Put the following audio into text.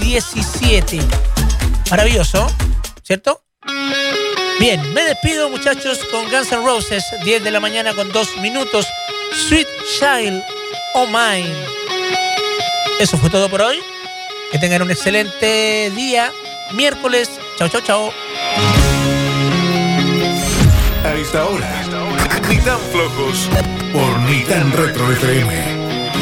17. Maravilloso, ¿cierto? Bien, me despido, muchachos, con Guns N' Roses, 10 de la mañana con 2 minutos. Sweet Child O' Mine. Eso fue todo por hoy. Que tengan un excelente día. Miércoles. Chao, chao, chao. A esta hora, ni tan flojos por Ni tan Retro FM.